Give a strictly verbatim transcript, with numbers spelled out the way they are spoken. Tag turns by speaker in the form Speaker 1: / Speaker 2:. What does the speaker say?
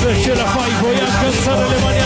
Speaker 1: Se ce la fai puoi anche alzare le mani